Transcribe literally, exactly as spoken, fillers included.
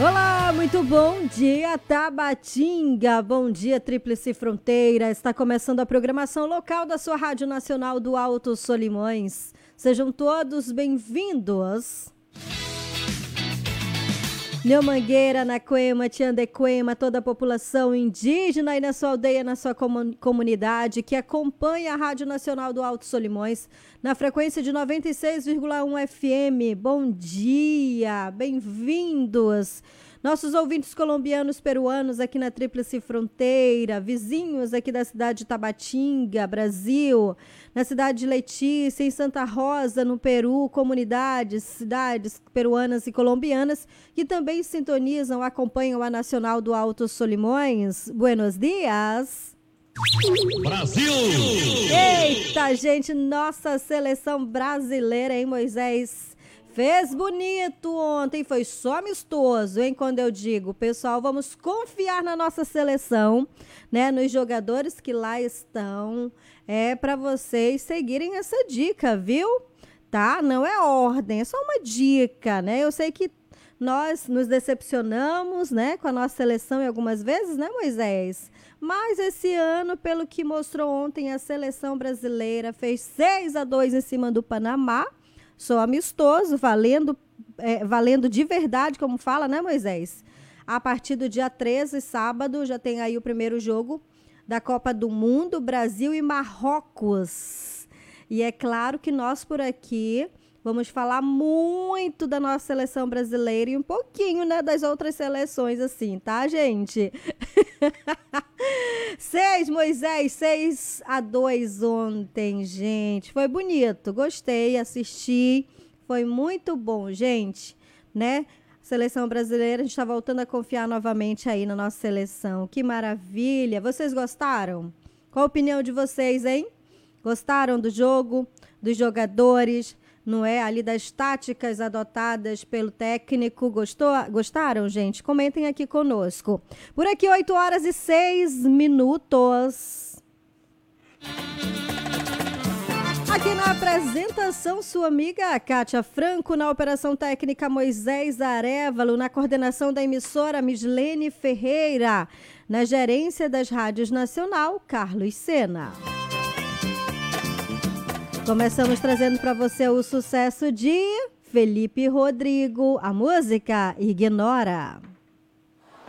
Olá, muito bom dia, Tabatinga. Bom dia, Tríplice Fronteira. Está começando a programação local da sua Rádio Nacional do Alto Solimões. Sejam todos bem-vindos. Neumangueira, Naquema, Tiandequema, toda a população indígena e na sua aldeia, na sua comunidade, que acompanha a Rádio Nacional do Alto Solimões, na frequência de noventa e seis vírgula um F M. Bom dia, bem-vindos. Nossos ouvintes colombianos, peruanos aqui na Tríplice Fronteira, vizinhos aqui da cidade de Tabatinga, Brasil, na cidade de Letícia, em Santa Rosa, no Peru, comunidades, cidades peruanas e colombianas que também sintonizam, acompanham a Nacional do Alto Solimões. Buenos dias! Brasil! Eita, gente, nossa seleção brasileira, hein, Moisés? Fez bonito ontem, foi só amistoso, hein? Quando eu digo, pessoal, vamos confiar na nossa seleção, né? Nos jogadores que lá estão, é para vocês seguirem essa dica, viu? Tá? Não é ordem, é só uma dica, né? Eu sei que nós nos decepcionamos, né? Com a nossa seleção em algumas vezes, né, Moisés? Mas esse ano, pelo que mostrou ontem, a seleção brasileira fez seis a dois em cima do Panamá. Sou amistoso, valendo, é, valendo de verdade, como fala, né, Moisés? A partir do dia treze, sábado, já tem aí o primeiro jogo da Copa do Mundo, Brasil e Marrocos. E é claro que nós por aqui vamos falar muito da nossa seleção brasileira e um pouquinho, né, das outras seleções, assim, tá, gente? Seis, Moisés, seis a dois ontem, gente. Foi bonito, gostei, assisti. Foi muito bom, gente, né? Seleção brasileira, a gente tá voltando a confiar novamente aí na nossa seleção. Que maravilha! Vocês gostaram? Qual a opinião de vocês, hein? Gostaram do jogo, dos jogadores, não é? Ali das táticas adotadas pelo técnico. Gostou? Gostaram, gente? Comentem aqui conosco. Por aqui, oito horas e seis minutos. Aqui na apresentação, sua amiga Kátia Franco, na operação técnica Moisés Arévalo, na coordenação da emissora Mislene Ferreira, na gerência das rádios nacional, Carlos Sena. Começamos trazendo para você o sucesso de Felipe Rodrigo, a música Ignora.